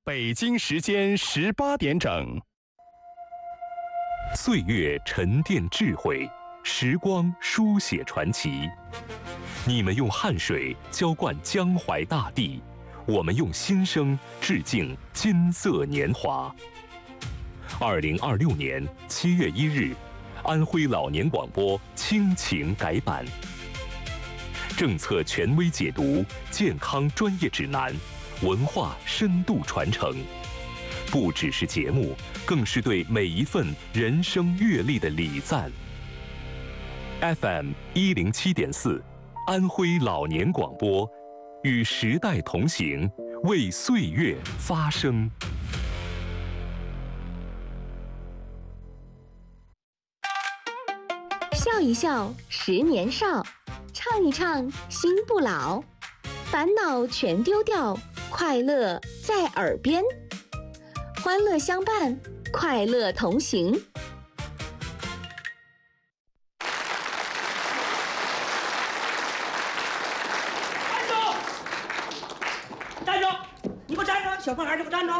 北京时间18点整。 岁月沉淀智慧，时光书写传奇。你们用汗水浇灌江淮大地，我们用心声致敬金色年华。2026年7月1日，安徽老年广播倾情改版，政策权威解读，健康专业指南，文化深度传承，不只是节目，更是对每一份人生阅历的礼赞。FM 107.4，安徽老年广播，与时代同行，为岁月发声。 笑一笑，10年少；唱一唱，心不老。烦恼全丢掉，快乐在耳边。欢乐相伴，快乐同行。 站住！站住！你给我站着！小胖孩，你给我站着！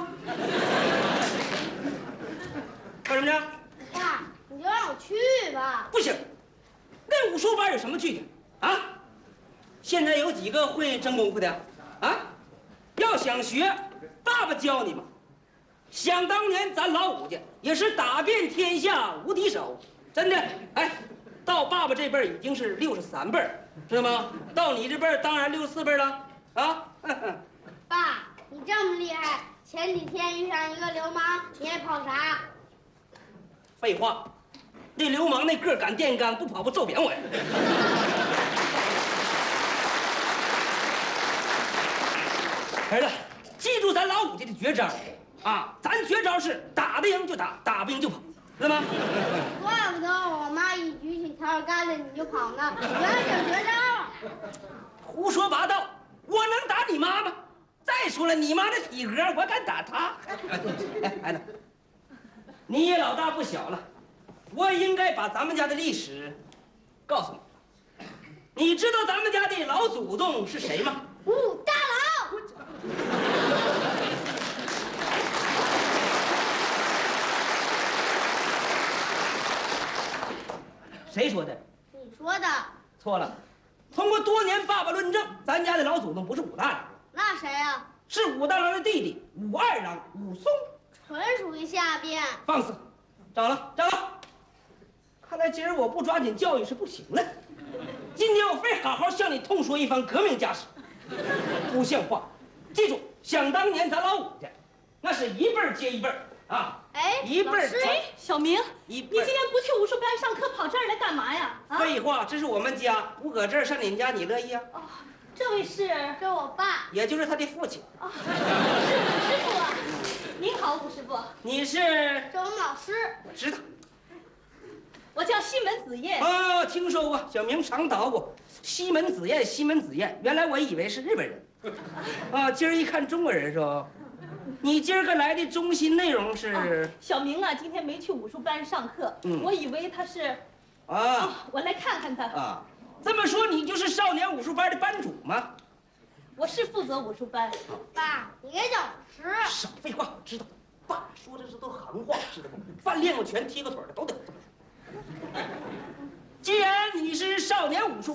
干什么去？ 爸，你就让我去吧。 不行，那武术班有什么去的啊？现在有几个会真功夫的啊？要想学，爸爸教你吧。想当年咱老武家也是打遍天下无敌手，真的。哎，到爸爸这辈儿已经是63辈儿，知道吗？到你这辈儿当然64辈儿了啊！ 爸，你这么厉害，前几天遇上一个流氓，你还跑啥？ 废话，那流氓那个赶电杆，不跑不揍扁我呀！儿子，记住咱老武家的绝招啊！咱绝招是打得赢就打，打不赢就跑，知道吗？ 怪不得我妈一举起笤帚杆子你就跑呢，原来是绝招。 胡说八道！我能打你妈吗？再说了，你妈的体格，我敢打她？哎，孩子，你也老大不小了，我也应该把咱们家的历史告诉你。你知道咱们家的老祖宗是谁吗？ 武大郎。 谁说的？ 你说的。 错了。通过多年爸爸论证，咱家的老祖宗不是武大郎， 那谁啊？ 是武大郎的弟弟武二郎武松。 纯属于瞎编。 放肆！长了，长了！看来今儿我不抓紧教育是不行了。今天我非好好向你痛说一番革命家史。不像话！记住，想当年咱老武家，那是一辈儿接一辈儿啊！ 哎， 一辈儿传。 小明， 你今天不去武术班上课，跑这儿来干嘛呀？ 废话，这是我们家，我搁这儿上你们家，你乐意啊？ 哦，这位是？ 这是我爸， 也就是他的父亲。 是武师傅啊。您好，武师傅。 你是？ 是我们老师。 我知道。 我叫西门子燕。 哦，听说过，小明常捣鼓。西门子燕，西门子燕，原来我以为是日本人。啊，今儿一看中国人是吧？你今儿个来的中心内容是？ 小明啊，今天没去武术班上课，我以为他是。我来看看他。 啊，这么说你就是少年武术班的班主吗？ 我是负责武术班。 爸，你该叫老师。 少废话，我知道。爸说的这都行话，知道不？饭练过拳、踢过腿的都得这么说。既然你是少年武术